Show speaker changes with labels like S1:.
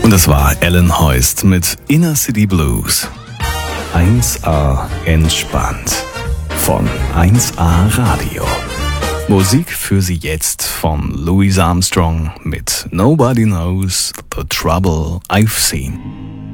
S1: Und das war Alan Heust mit Inner City Blues. 1A entspannt von 1A Radio. Musik für Sie jetzt von Louis Armstrong mit Nobody Knows the Trouble I've Seen.